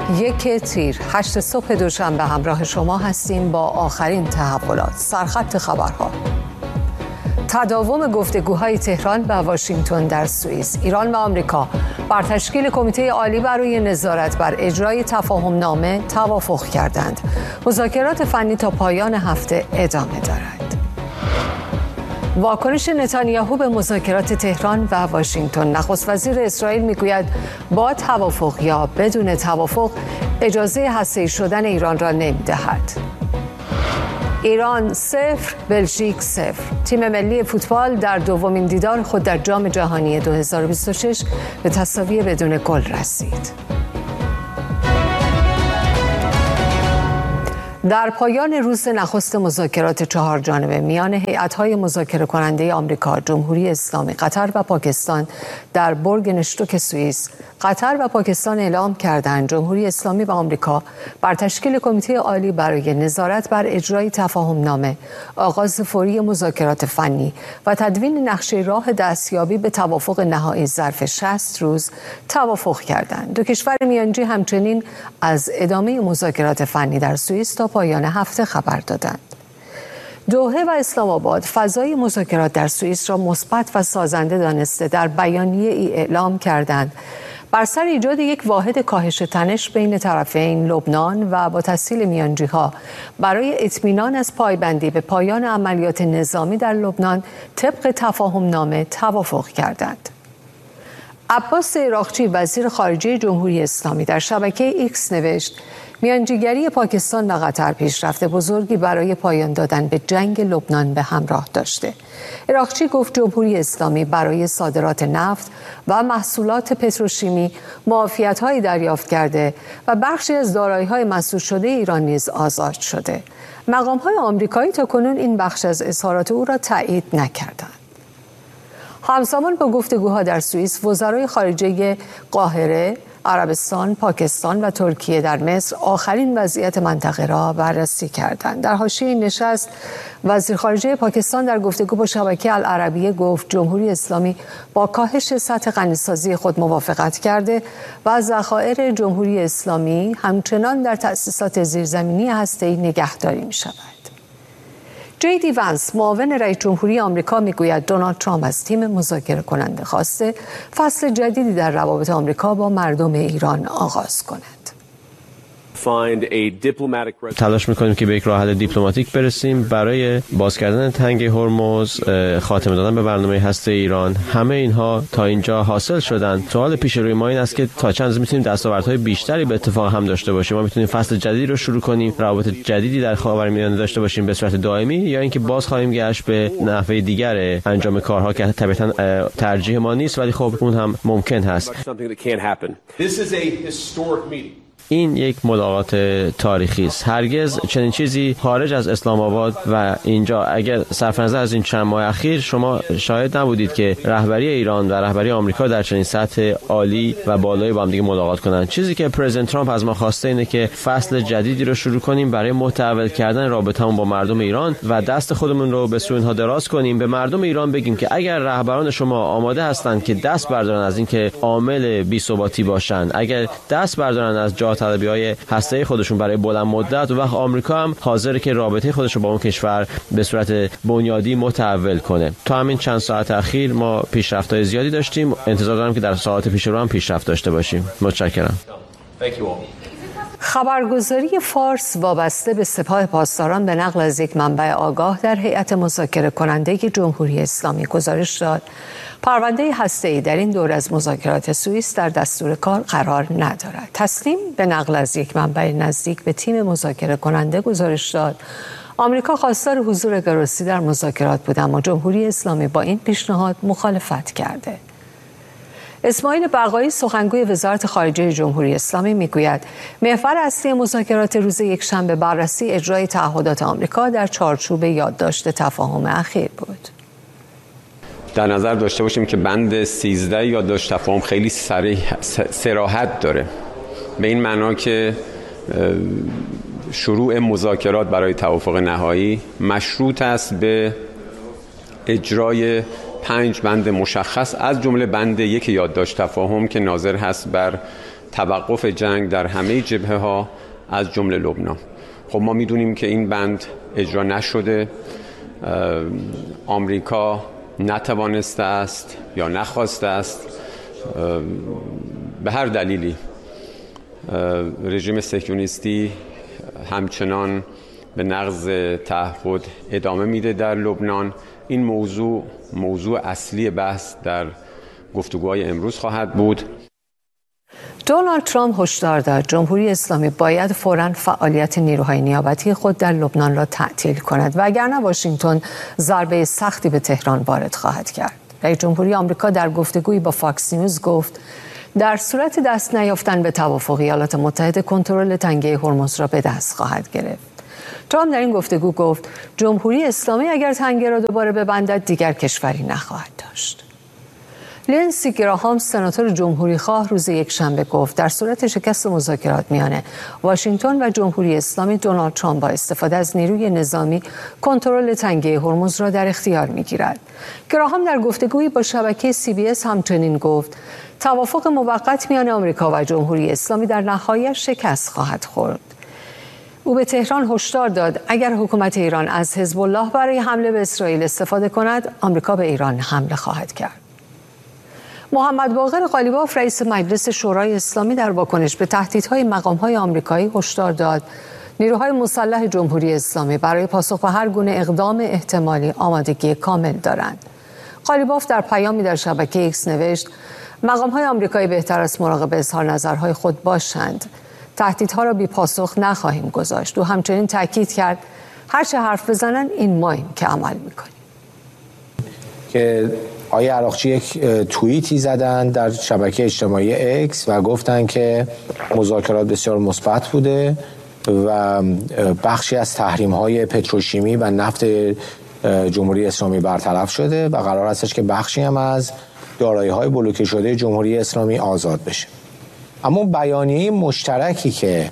یک تیر 8 صبح دوشنبه همراه شما هستیم با آخرین تحولات. سرخط خبرها: تداوم گفتگوهای تهران و واشنگتن در سوئیس. ایران و آمریکا بر تشکیل کمیته عالی برای نظارت بر اجرای تفاهم نامه توافق کردند. مذاکرات فنی تا پایان هفته ادامه دارد. واکنش نتانیاهو به مذاکرات تهران و واشنگتن. نخست وزیر اسرائیل میگوید با توافق یا بدون توافق اجازه هسته‌ای شدن ایران را نمیدهد. ایران 0 بلژیک 0. تیم ملی فوتبال در دومین دیدار خود در جام جهانی 2026 به تساوی بدون گل رسید. در پایان روز نخست مذاکرات 4 جانبه میان هیئت‌های مذاکره کننده آمریکا، جمهوری اسلامی، قطر و پاکستان در برگ نشتوک سوئیس، قطر و پاکستان اعلام کردند جمهوری اسلامی و آمریکا بر تشکیل کمیته عالی برای نظارت بر اجرای تفاهم نامه، آغاز فوری مذاکرات فنی و تدوین نقشه راه دستیابی به توافق نهایی ظرف 60 روز توافق کردند. دو کشور میانجی همچنین از ادامه مذاکرات فنی در سوئیس تا پایان هفته خبر دادند. دوحه و اسلام آباد فضای مذاکرات در سوئیس را مثبت و سازنده دانسته در بیانیه ای اعلام کردند بر سر ایجاد یک واحد کاهش تنش بین طرفین لبنان و با تسهیل میانجی‌ها برای اطمینان از پایبندی به پایان عملیات نظامی در لبنان طبق تفاهم نامه توافق کردند. عباس عراقچی وزیر خارجه جمهوری اسلامی در شبکه ایکس نوشت میانجیگری پاکستان و قطر پیشرفت بزرگی برای پایان دادن به جنگ لبنان به همراه داشته. عراقچی گفت جمهوری اسلامی برای صادرات نفت و محصولات پتروشیمی معافیت‌هایی دریافت کرده و بخشی از دارایی‌های مسدود شده ایران نیز آزاد شده. مقام‌های آمریکایی تاکنون این بخش از اظهارات او را تایید نکردند. همزمان با گفتگوها در سوئیس، وزرای خارجه قاهره، عربستان، پاکستان و ترکیه در مصر آخرین وضعیت منطقه را بررسی کردند. در حاشیه این نشست، وزیر خارجه پاکستان در گفتگو با شبکه العربیه گفت جمهوری اسلامی با کاهش سطح غنیسازی خود موافقت کرده و ذخایر جمهوری اسلامی همچنان در تأسیسات زیرزمینی هسته‌ای نگهداری می‌شود. جی دی ونس معاون رئیس جمهوری آمریکا میگوید دونالد ترامپ از تیم مذاکره کننده خواسته فصل جدیدی در روابط آمریکا با مردم ایران آغاز کند. تلاش میکنیم که به یک راه حل دیپلماتیک برسیم برای باز کردن تنگ هرمز، خاتمه دادن به برنامه هسته ایران. همه اینها تا اینجا حاصل شدن. سوال پیش روی ما این است که تا چند میتونیم دستاوردهای بیشتری به اتفاق هم داشته باشیم. ما میتونیم فصل جدیدی رو شروع کنیم، روابط جدیدی در خاورمیانه داشته باشیم به صورت دائمی، یا اینکه باز خواهیم گشت به نحوه دیگر انجام کارها که طبعاً ترجیح ما نیست، ولی خب اون هم ممکن هست. این یک ملاقات تاریخی است. هرگز چنین چیزی خارج از اسلام آباد و اینجا، اگر صرف نظر از این چند ماه اخیر شما شاهد نبودید که رهبری ایران و رهبری آمریکا در چنین سطح عالی و بالایی با هم دیگه ملاقات کنند. چیزی که پرزیدنت ترامپ از ما خواسته اینه که فصل جدیدی رو شروع کنیم برای متحول کردن رابطه‌مون با مردم ایران و دست خودمون رو به سوی اونها دراز کنیم. به مردم ایران بگیم که اگر رهبران شما آماده هستند که دست بردارن از اینکه عامل بی‌ثباتی باشن، اگر دست بردارن از طلبی‌های هسته‌ای خودشون برای بلند مدت، و وقت آمریکا هم حاضره که رابطه خودش رو با اون کشور به صورت بنیادی متحول کنه. تا همین چند ساعت اخیر ما پیشرفت‌های زیادی داشتیم. انتظار دارم که در ساعات پیش رو هم پیشرفت داشته باشیم. متشکرم. خبرگزاری فارس وابسته به سپاه پاسداران به نقل از یک منبع آگاه در هیئت مذاکره کننده جمهوری اسلامی گزارش داد پرونده هسته‌ای در این دور از مذاکرات سوئیس در دستور کار قرار ندارد. تسلیم به نقل از یک منبع نزدیک به تیم مذاکره کننده گزارش داد آمریکا خواستار حضور گروسی در مذاکرات بود، اما جمهوری اسلامی با این پیشنهاد مخالفت کرده. اسماعیل بقایی سخنگوی وزارت خارجه جمهوری اسلامی میگوید محور اصلی مذاکرات روز یکشنبه بررسی اجرای تعهدات آمریکا در چارچوب یادداشت تفاهم اخیر بود. در نظر داشته باشیم که بند 13 یادداشت تفاهم خیلی صراحت داره، به این معنا که شروع مذاکرات برای توافق نهایی مشروط است به اجرای 5 بند مشخص، از جمله بند 1 یادداشت تفاهم که ناظر هست بر توقف جنگ در همه جبهه‌ها از جمله لبنان. خب ما میدونیم که این بند اجرا نشده. آمریکا نتوانسته است یا نخواسته است به هر دلیلی. رژیم صهیونیستی همچنان به نقض تعهد ادامه میده در لبنان. این موضوع اصلی بحث در گفتگوهای امروز خواهد بود. دونالد ترامپ هشدار داد جمهوری اسلامی باید فوراً فعالیت نیروهای نیابتی خود در لبنان را تعطیل کند وگرنه واشنگتن ضربه سختی به تهران وارد خواهد کرد. رئیس جمهوری آمریکا در گفتگویی با فاکس نیوز گفت در صورت دست نیافتن به توافق ایالات متحده کنترل تنگه هرمز را به دست خواهد گرفت. ترامپ در این گفتگو گفت جمهوری اسلامی اگر تنگه را دوباره ببندد دیگر کشوری نخواهد داشت. لینسی گراهام سناتور جمهوری خواه روز یکشنبه گفت در صورت شکست مذاکرات میان واشنگتن و جمهوری اسلامی دونالد ترامپ با استفاده از نیروی نظامی کنترل تنگه هرمز را در اختیار میگیرد. گراهام در گفتگویی با شبکه CBS همچنین گفت توافق موقت میان آمریکا و جمهوری اسلامی در نهایت شکست خواهد خورد. او به تهران هشدار داد اگر حکومت ایران از حزب الله برای حمله به اسرائیل استفاده کند آمریکا به ایران حمله خواهد کرد. محمد باقر قالیباف رئیس مجلس شورای اسلامی در واکنش به تهدیدهای مقام‌های آمریکایی هشدار داد نیروهای مسلح جمهوری اسلامی برای پاسخ به هر گونه اقدام احتمالی آمادگی کامل دارند. قالیباف در پیامی در شبکه ایکس نوشت مقام‌های آمریکایی بهتر است مراقب اظهار نظرهای خود باشند. تهدیدها را بی پاسخ نخواهیم گذاشت. او همچنین تاکید کرد هر چه حرف بزنن این ماییم که عمل می‌کنیم. که آقای عراقچی یک توییتی زدن در شبکه اجتماعی اکس و گفتن که مذاکرات بسیار مثبت بوده و بخشی از تحریم‌های پتروشیمی و نفت جمهوری اسلامی برطرف شده و قرار هستش که بخشی هم از دارایی‌های بلوکه شده جمهوری اسلامی آزاد بشه. اما بیانیه مشترکی که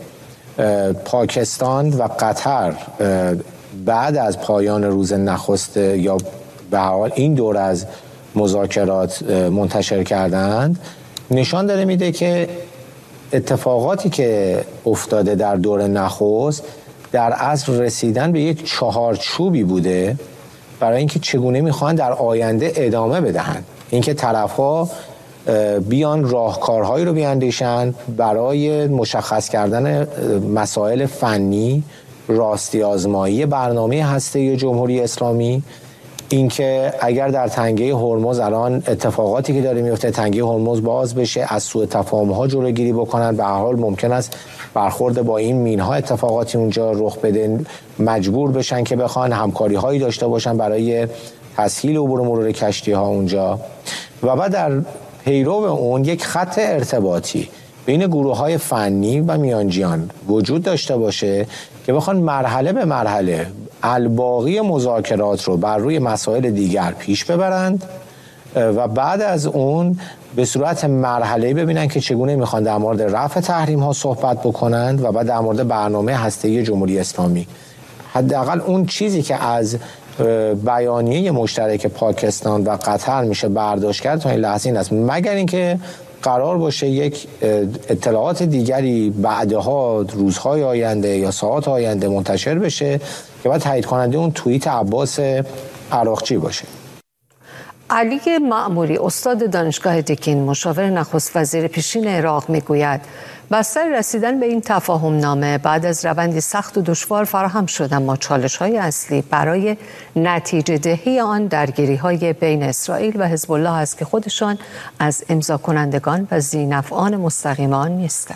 پاکستان و قطر بعد از پایان روز نخست یا به هر حال این دور از مذاکرات منتشر کردند نشان داره میده که اتفاقاتی که افتاده در دور نخست در اصل رسیدن به یک چهارچوبی بوده برای اینکه چگونه میخوان در آینده ادامه بدهند. اینکه طرف‌ها بیان راهکارهایی رو بیاندیشن برای مشخص کردن مسائل فنی، راستی آزمایی برنامه هسته‌ای جمهوری اسلامی، اینکه اگر در تنگه هرمز الان اتفاقاتی که داره میفته تنگه هرمز باز بشه از سوء تفاهم‌ها جلوگیری بکنن. به هر حال ممکن است برخورد با این مین‌ها اتفاقاتی اونجا رخ بده، مجبور بشن که بخوان همکاری‌هایی داشته باشن برای تسهیل عبور مرور کشتی‌ها اونجا و بعد در پیرو اون یک خط ارتباطی بین گروه‌های فنی و میانجیان وجود داشته باشه که بخوان مرحله به مرحله الباقی مذاکرات رو بر روی مسائل دیگر پیش ببرند و بعد از اون به صورت مرحله‌ای ببینن که چگونه میخوان در مورد رفع تحریم‌ها صحبت بکنند و بعد در مورد برنامه هسته‌ای جمهوری اسلامی. حداقل اون چیزی که از بیانیه مشترک پاکستان و قطر میشه برداشت کرد تا این لحظه این است، مگر اینکه قرار باشه یک اطلاعات دیگری بعدها روزهای آینده یا ساعات آینده منتشر بشه که بعد تایید کننده اون توییت عباس عراقچی باشه. علی معموری استاد دانشگاه دکین مشاور نخست وزیر پیشین عراق میگوید بستر رسیدن به این تفاهم نامه بعد از روندی سخت و دشوار فراهم شد، اما چالش‌های اصلی برای نتیجه دهی آن درگیری‌های بین اسرائیل و حزب الله است که خودشان از امضا کنندگان و ذی‌نفعان مستقیم آن نیستند.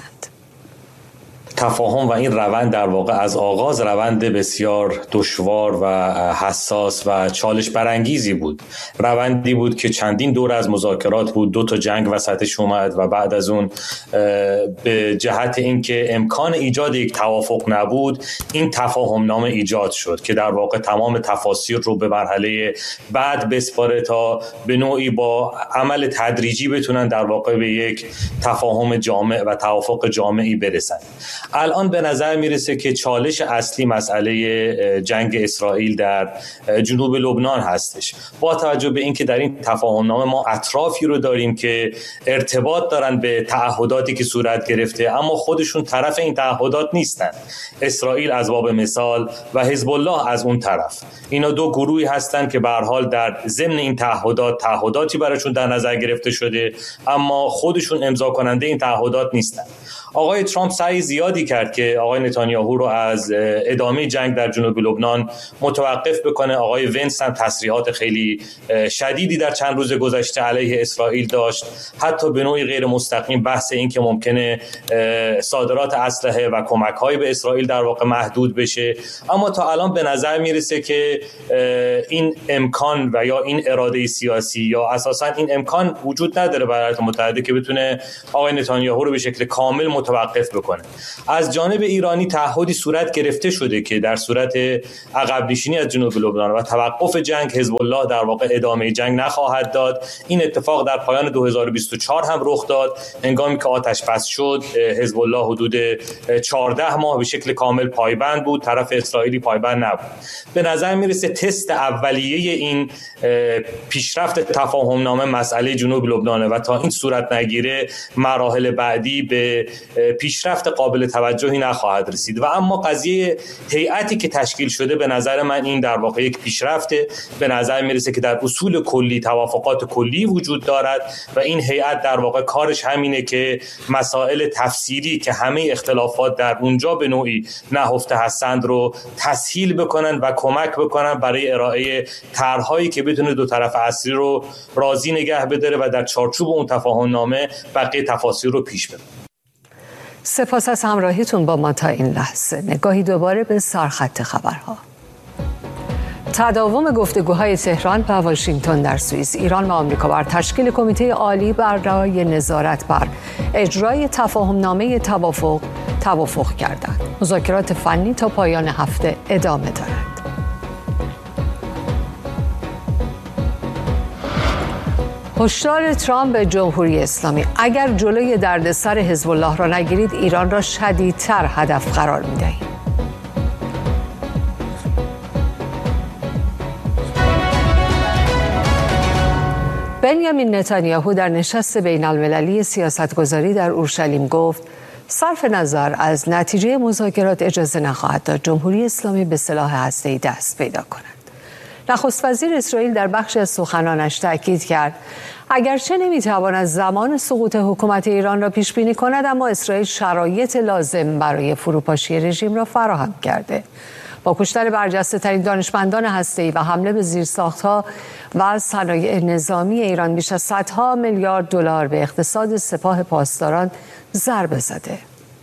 تفاهم و این روند در واقع از آغاز روند بسیار دشوار و حساس و چالش برانگیزی بود. روندی بود که چندین دور از مذاکرات بود، 2 تا جنگ وسطش اومد و بعد از اون به جهت اینکه امکان ایجاد یک توافق نبود این تفاهم نامه ایجاد شد که در واقع تمام تفاصیل رو به مرحله بعد بسپاره تا به نوعی با عمل تدریجی بتونن در واقع به یک تفاهم جامع و توافق جامعی برسن. الان به نظر میرسه که چالش اصلی مسئله جنگ اسرائیل در جنوب لبنان هستش، با توجه به اینکه در این تفاهمنامه ما اطرافی رو داریم که ارتباط دارن به تعهداتی که صورت گرفته اما خودشون طرف این تعهدات نیستن. اسرائیل از باب مثال و حزب الله از اون طرف، اینا دو گروهی هستن که به هر حال در ضمن این تعهداتی براشون در نظر گرفته شده اما خودشون امضا کننده این تعهدات نیستن. آقای ترامپ سعی زیادی کرد که آقای نتانیاهو رو از ادامه جنگ در جنوب لبنان متوقف بکنه. آقای ونس هم تصریحات خیلی شدیدی در چند روز گذشته علیه اسرائیل داشت، حتی به نوعی غیر مستقیم بحث این که ممکنه صادرات اسلحه و کمک‌های به اسرائیل در واقع محدود بشه. اما تا الان به نظر میرسه که این امکان و یا این اراده سیاسی یا اساساً این امکان وجود نداره برای ایالات متحده که بتونه آقای نتانیاهو رو به شکل کامل متوقف بکنه. از جانب ایرانی تعهدی صورت گرفته شده که در صورت عقب نشینی از جنوب لبنان و توقف جنگ حزب الله در واقع ادامه جنگ نخواهد داد. این اتفاق در پایان 2024 هم رخ داد. هنگامی که آتش بس شد حزب الله حدود 14 ماه به شکل کامل پایبند بود، طرف اسرائیلی پایبند نبود. به نظر میرسه تست اولیه این پیشرفت تفاهمنامه مسئله جنوب لبنانه و تا این صورت نگیره مراحل بعدی به پیشرفت قابل توجهی نخواهد رسید. و اما قضیه هیئتی که تشکیل شده به نظر من این در واقع یک پیشرفته. به نظر میرسه که در اصول کلی توافقات کلی وجود دارد و این هیئت در واقع کارش همینه که مسائل تفسیری که همه اختلافات در اونجا به نوعی نهفته هستند رو تسهیل بکنن و کمک بکنن برای ارائه طرح‌هایی که بتونه دو طرف اصلی رو راضی نگه بداره و در چارچوب اون تفاهمنامه بقیه تفاصیل رو پیش ببره. سپاس از همراهیتون با ما تا این لحظه. نگاهی دوباره به سرخط خبرها. تداوم گفتگوهای تهران و واشنگتن در سوئیس، ایران و آمریکا بر تشکیل کمیته عالی برای نظارت بر اجرای تفاهمنامه توافق کردند. مذاکرات فنی تا پایان هفته ادامه دارد. هشدار ترامپ به جمهوری اسلامی: اگر جلوی دردسر حزب الله را نگیرید ایران را شدیدتر هدف قرار می‌دهیم. بنیامین نتانیاهو در نشست بین‌المللی سیاستگذاری در اورشلیم گفت صرف نظر از نتیجه مذاکرات اجازه نخواهد داد جمهوری اسلامی به سلاح هسته‌ای دست پیدا کند. نخست وزیر اسرائیل در بخشی از سخنانش تأکید کرد اگرچه نمیتواند زمان سقوط حکومت ایران را پیش بینی کند اما اسرائیل شرایط لازم برای فروپاشی رژیم را فراهم کرده. با کشتن برجسته‌ترین دانشمندان هسته‌ای و حمله به زیرساخت‌ها و صنایع نظامی ایران بیش از صدها میلیارد دلار به اقتصاد سپاه پاسداران ضربه زده.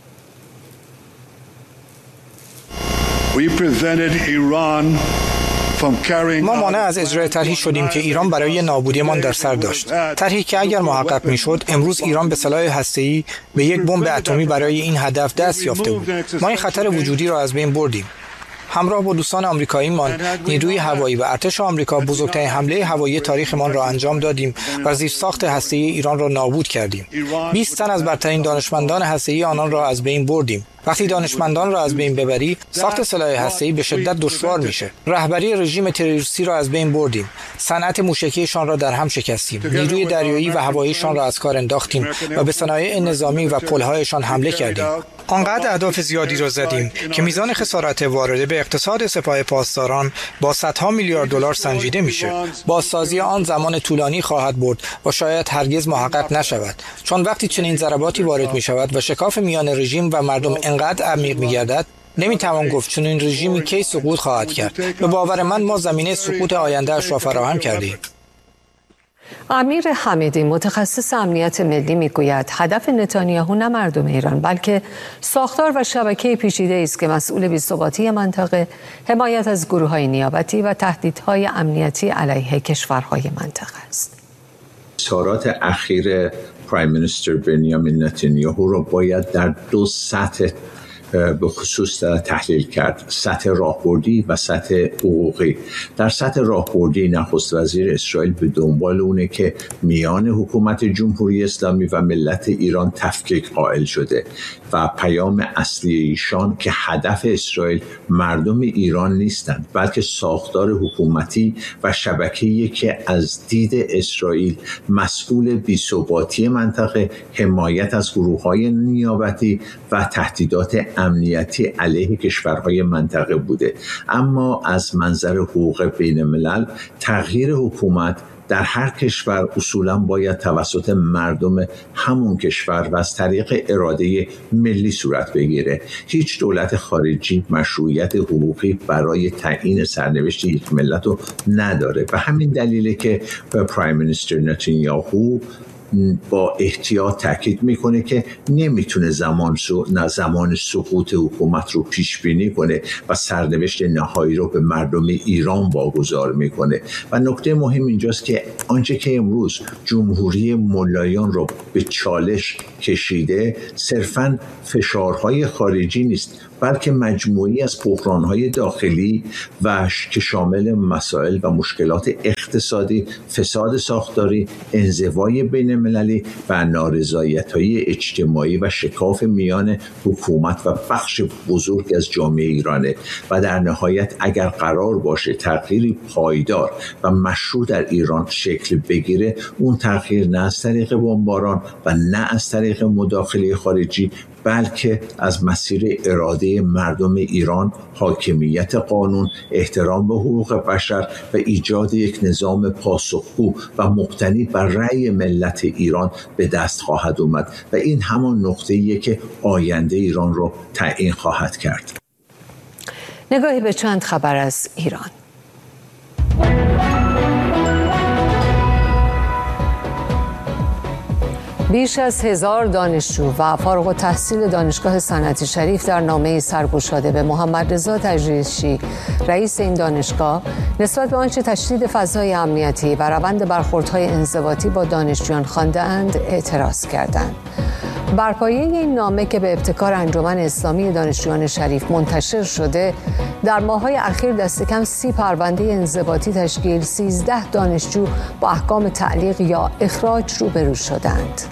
ما مانع از اجرای طرحی شدیم که ایران برای نابودیمان در سر داشت. طرحی که اگر محقق میشد امروز ایران به سلاح هسته‌ای به یک بمب اتمی برای این هدف دست یافته بود. ما این خطر وجودی را از بین بردیم. همراه با دوستان آمریکاییمان نیروی هوایی و ارتش آمریکا بزرگترین حمله هوایی تاریخمان را انجام دادیم و زیرساخت هسته‌ای ایران را نابود کردیم. 20 تن از برترین دانشمندان هسته‌ای آنان را از بین بردیم. وقتی دانشمندان را از بین ببری، ساخت سلاح هسته‌ای به شدت دشوار میشه. رهبری رژیم تروریستی را از بین بردیم. صنعت موشکیشان را در هم شکستیم. نیروی دریایی و هواییشان را از کار انداختیم و به صنایع نظامی و پل‌هایشان حمله کردیم. آنقدر اهداف زیادی را زدیم که میزان خسارت وارده به اقتصاد سپاه پاسداران با صدها میلیارد دلار سنجیده میشه. بازسازی آن زمان طولانی خواهد برد و شاید هرگز محقق نشود، چون وقتی چنین ضرباتی وارد میشود و شکاف میان رژیم و مردم انقدر عمیق میگردد نمیتوان گفت چون این رژیمی کی سقوط خواهد کرد. به باور من ما زمینه سقوط آینده‌اش را فراهم کردیم. امیر حمیدی متخصص امنیت ملی میگوید هدف نتانیاهو نه مردم ایران بلکه ساختار و شبکه پیچیده است که مسئول بی‌ثباتی منطقه، حمایت از گروه‌های نیابتی و تهدیدهای امنیتی علیه کشورهای منطقه است. اظهارات اخیر پرایم مینیستر بنیامین نتانیاهو را باید در دو سطح به خصوص تحلیل کرد: سطح راهبردی و سطح حقوقی. در سطح راهبردی نخست وزیر اسرائیل به دنبال اونه که میان حکومت جمهوری اسلامی و ملت ایران تفکیک قائل شده و پیام اصلی ایشان که هدف اسرائیل مردم ایران نیستند بلکه ساختار حکومتی و شبکه‌ای که از دید اسرائیل مسئول بی‌ثباتی منطقه، حمایت از گروه‌های نیابتی و تهدیدات امنیتی علیه کشورهای منطقه بوده. اما از منظر حقوق بین الملل تغییر حکومت در هر کشور اصولاً باید توسط مردم همون کشور و از طریق اراده ملی صورت بگیره. هیچ دولت خارجی مشروعیت حقوقی برای تعیین سرنوشت یک ملت رو نداره. به همین دلیله که پرایم مینیستر نتانیاهو با احتیاط تاکید میکنه که نمیتونه زمان سقوط حکومت رو پیش بینی کنه و سرنوشت نهایی رو به مردم ایران واگذار میکنه. و نکته مهم اینجاست که آنچه که امروز جمهوری ملایان رو به چالش کشیده صرفاً فشارهای خارجی نیست بلکه مجموعی از بحران‌های داخلی و که شامل مسائل و مشکلات اقتصادی، فساد ساختاری، انزوای بین‌المللی و نارضایت‌های اجتماعی و شکاف میان حکومت و بخش بزرگ از جامعه ایرانه. و در نهایت اگر قرار باشه تغییری پایدار و مشروع در ایران شکل بگیره، اون تغییر نه از طریق بمباران و نه از طریق مداخله خارجی بلکه از مسیر اراده مردم ایران، حاکمیت قانون، احترام به حقوق بشر و ایجاد یک نظام پاسخگو و مبتنی بر رأی ملت ایران به دست خواهد اومد و این همان نقطه‌ایه که آینده ایران رو تعیین خواهد کرد. نگاهی به چند خبر از ایران. بیش از 1000 دانشجو و فارغ التحصیل دانشگاه صنعتی شریف در نامه‌ای سرگشاده به محمد رضا تجریشی، رئیس این دانشگاه، نسبت به آنچه تشدید فضای امنیتی و روند برخوردهای انضباطی با دانشجویان خوانده‌اند اعتراض کردند. بر پایه این نامه که به ابتکار انجمن اسلامی دانشجویان شریف منتشر شده، در ماه‌های اخیر دست کم 30 پرونده انضباطی تشکیل 13 دانشجو با احکام تعلیق یا اخراج روبرو شدند.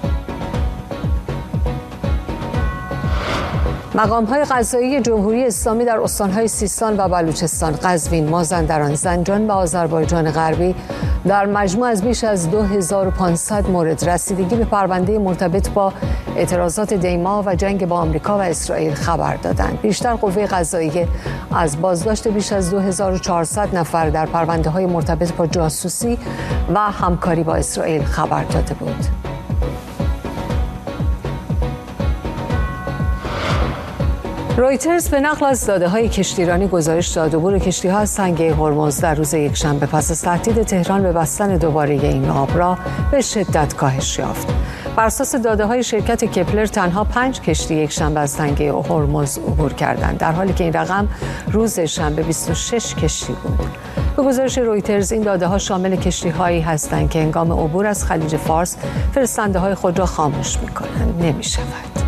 مقام‌های قضایی جمهوری اسلامی در استان‌های سیستان و بلوچستان، قزوین، مازندران، زنجان و آذربایجان غربی در مجموع از بیش از 2500 مورد رسیدگی به پرونده مرتبط با اعتراضات دیما و جنگ با آمریکا و اسرائیل خبر دادند. بیشتر قوه قضاییه از بازداشت بیش از 2400 نفر در پرونده‌های مرتبط با جاسوسی و همکاری با اسرائیل خبر داده بود. رویترز به نقل از داده‌های کشتیرانی گزارش داد عبور کشتی‌ها از تنگه هرمز در روز یکشنبه پس از تهدید تهران به بستن دوباره این آب را به شدت کاهش یافت. بر اساس داده‌های شرکت کپلر تنها 5 کشتی یکشنبه از تنگه هرمز عبور کردند، در حالی که این رقم روز شنبه 26 کشتی بود. به گزارش رویترز این داده‌ها شامل کشتی‌هایی هستند که هنگام عبور از خلیج فارس فرستنده‌های خود را خاموش می‌کنند. نمی‌شود